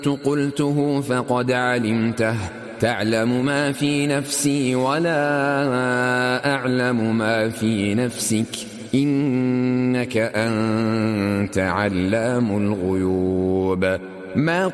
قلته فقد علمته تعلم ما في نفسي ولا أعلم ما في نفسك إنك أنت علام الغيوب. ما